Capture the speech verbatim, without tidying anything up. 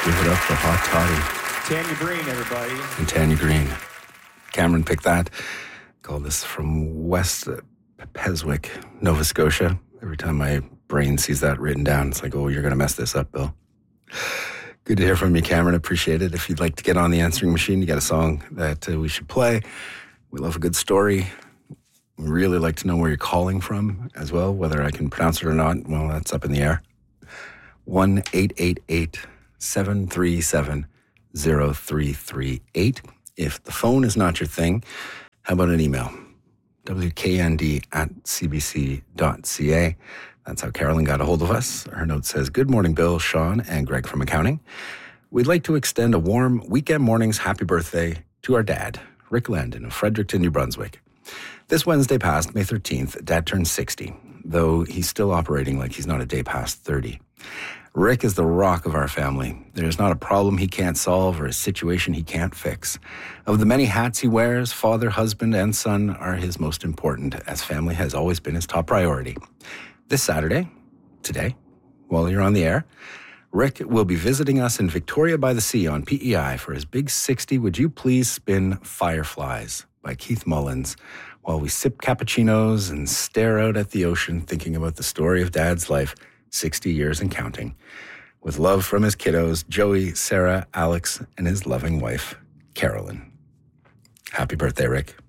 Give it up for Hot Toddy. Tanya Green, everybody. And Tanya Green. Cameron picked that. Called this from West Peswick, Nova Scotia. Every time my brain sees that written down, it's like, oh, you're going to mess this up, Bill. Good to hear from you, Cameron. Appreciate it. If you'd like to get on the answering machine, you got a song that uh, we should play. We love a good story. We really like to know where you're calling from as well, whether I can pronounce it or not. Well, that's up in the air. one eight eight eight, seven three seven, zero three three eight. If the phone is not your thing, how about an email? W K N D at c b c dot c a. That's how Carolyn got a hold of us. Her note says, good morning, Bill, Sean, and Greg from accounting. We'd like to extend a warm weekend morning's happy birthday to our dad, Rick Landon of Fredericton, New Brunswick. This Wednesday past, May thirteenth, Dad turned sixty, though he's still operating like he's not a day past thirty. Rick is the rock of our family. There's not a problem he can't solve or a situation he can't fix. Of the many hats he wears, father, husband, and son are his most important, as family has always been his top priority. This Saturday, today, while you're on the air, Rick will be visiting us in Victoria by the Sea on P E I for his big sixty Would You Please Spin Fireflies by Keith Mullins, while we sip cappuccinos and stare out at the ocean thinking about the story of Dad's life, sixty years and counting. With love from his kiddos, Joey, Sarah, Alex, and his loving wife, Carolyn. Happy birthday, Rick.